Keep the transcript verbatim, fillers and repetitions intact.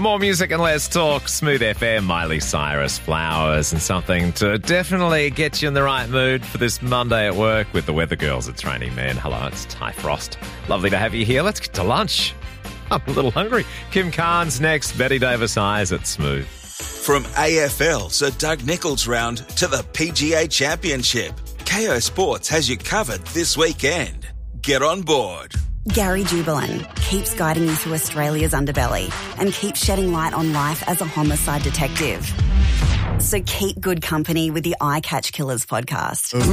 More music and less talk. Smooth F M, Miley Cyrus, Flowers, and something to definitely get you in the right mood for this Monday at work with the Weather Girls. It's Raining Man. Hello, it's Ty Frost. Lovely to have you here. Let's get to lunch. I'm a little hungry. Kim Carnes next. Betty Davis Eyes at Smooth. From A F L Sir Doug Nicholls round to the P G A Championship, K O Sports has you covered this weekend. Get on board. Gary Jubelin keeps guiding you through Australia's underbelly and keeps shedding light on life as a homicide detective. So keep good company with the Eye Catch Killers podcast.